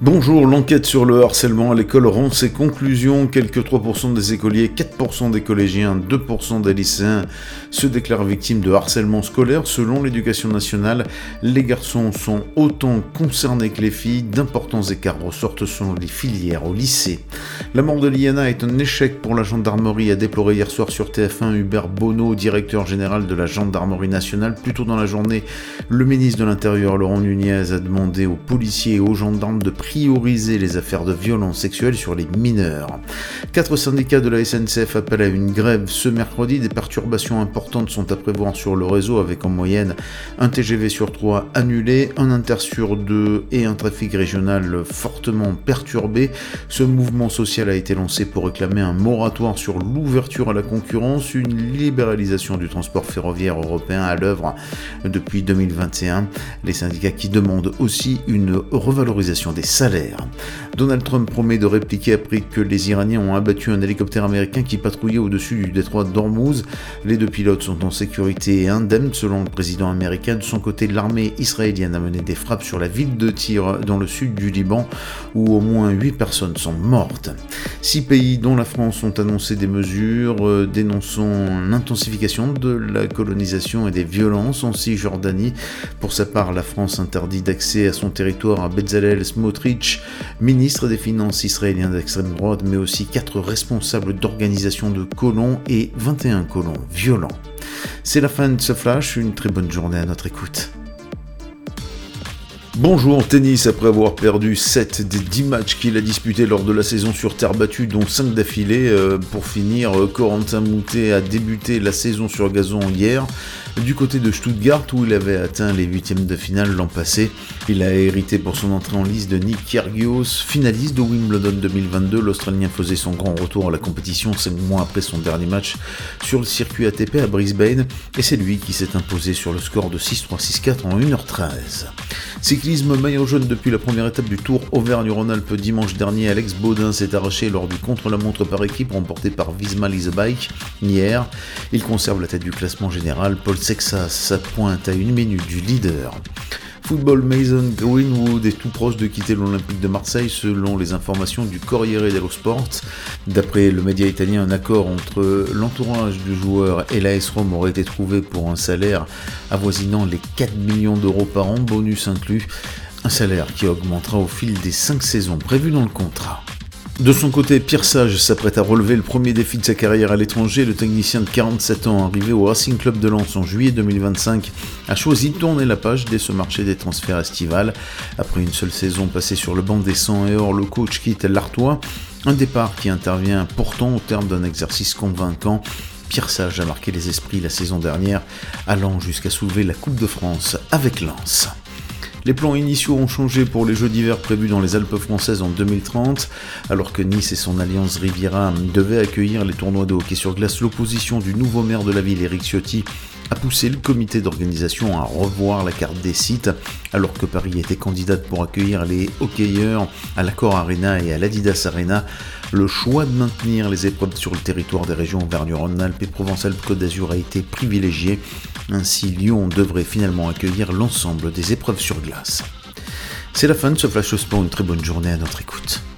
Bonjour, l'enquête sur le harcèlement à l'école rend ses conclusions. Quelques 3% des écoliers, 4% des collégiens, 2% des lycéens se déclarent victimes de harcèlement scolaire. Selon l'éducation nationale, les garçons sont autant concernés que les filles. D'importants écarts ressortent selon les filières au lycée. La mort de Liana est un échec pour la gendarmerie, a déploré hier soir sur TF1 Hubert Bonneau, directeur général de la gendarmerie nationale. Plus tôt dans la journée, le ministre de l'Intérieur Laurent Nunez a demandé aux policiers et aux gendarmes de prioriser les affaires de violences sexuelles sur les mineurs. 4 syndicats de la SNCF appellent à une grève ce mercredi. Des perturbations importantes sont à prévoir sur le réseau, avec en moyenne un TGV sur 3 annulé, un inter sur 2 et un trafic régional fortement perturbé. Ce mouvement social a été lancé pour réclamer un moratoire sur l'ouverture à la concurrence, une libéralisation du transport ferroviaire européen à l'œuvre depuis 2021. Les syndicats qui demandent aussi une revalorisation des salaires. Donald Trump promet de répliquer après que les Iraniens ont abattu un hélicoptère américain qui patrouillait au-dessus du détroit d'Ormuz. Les 2 pilotes sont en sécurité et indemnes selon le président américain. De son côté, l'armée israélienne a mené des frappes sur la ville de Tyr dans le sud du Liban où au moins 8 personnes sont mortes. 6 pays dont la France ont annoncé des mesures dénonçant l'intensification de la colonisation et des violences en Cisjordanie. Pour sa part, la France interdit d'accès à son territoire à Bezalel Smotrich, ministre des Finances israélien d'extrême droite, mais aussi 4 responsables d'organisations de colons et 21 colons violents. C'est la fin de ce flash, une très bonne journée à notre écoute. Bonjour, tennis. Après avoir perdu 7 des 10 matchs qu'il a disputés lors de la saison sur terre battue, dont 5 d'affilée, pour finir, Corentin Moutet a débuté la saison sur gazon hier. Du côté de Stuttgart, où il avait atteint les 8e de finale l'an passé, il a hérité pour son entrée en lice de Nick Kyrgios, finaliste de Wimbledon 2022. L'Australien faisait son grand retour à la compétition 5 mois après son dernier match sur le circuit ATP à Brisbane, et c'est lui qui s'est imposé sur le score de 6-3, 6-4 en 1h13. Cyclisme maillot jaune depuis la première étape du Tour Auvergne-Rhône-Alpes dimanche dernier. Alex Baudin s'est arraché lors du contre-la-montre par équipe remporté par Visma Lease Bike hier. Il conserve la tête du classement général. Paul Sexas pointe à 1 minute du leader. Football, Mason Greenwood est tout proche de quitter l'Olympique de Marseille selon les informations du Corriere dello Sport. D'après le média italien, un accord entre l'entourage du joueur et l'AS Rome aurait été trouvé pour un salaire avoisinant les 4 millions d'euros par an, bonus inclus. Un salaire qui augmentera au fil des 5 saisons prévues dans le contrat. De son côté, Pierre Sage s'apprête à relever le premier défi de sa carrière à l'étranger. Le technicien de 47 ans, arrivé au Racing Club de Lens en juillet 2025, a choisi de tourner la page dès ce marché des transferts estivales. Après une seule saison passée sur le banc des 100 et or, le coach quitte l'Artois. Un départ qui intervient pourtant au terme d'un exercice convaincant. Pierre Sage a marqué les esprits la saison dernière, allant jusqu'à soulever la Coupe de France avec Lens. Les plans initiaux ont changé pour les Jeux d'hiver prévus dans les Alpes françaises en 2030. Alors que Nice et son alliance Riviera devaient accueillir les tournois de hockey sur glace, l'opposition du nouveau maire de la ville, Éric Ciotti, a poussé le comité d'organisation à revoir la carte des sites. Alors que Paris était candidate pour accueillir les hockeyeurs à l'Accor Arena et à l'Adidas Arena, le choix de maintenir les épreuves sur le territoire des régions Auvergne-Rhône-Alpes et Provence-Alpes-Côte d'Azur a été privilégié. Ainsi, Lyon devrait finalement accueillir l'ensemble des épreuves sur glace. C'est la fin de ce Flash Sport, une très bonne journée à notre écoute.